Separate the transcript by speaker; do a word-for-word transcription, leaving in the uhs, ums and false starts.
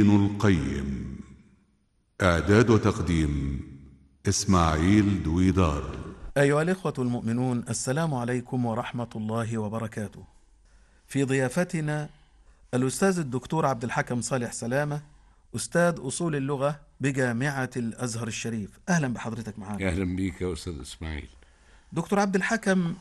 Speaker 1: ابن القيم. إعداد وتقديم إسماعيل دويدار.
Speaker 2: أيها الإخوة المؤمنون، السلام عليكم ورحمة الله وبركاته. في ضيافتنا الأستاذ الدكتور عبد الحكم صالح سلامة، أستاذ أصول اللغة بجامعة الأزهر الشريف. أهلا بحضرتك معنا.
Speaker 3: أهلا بيك يا أستاذ إسماعيل.
Speaker 2: دكتور عبد الحكم،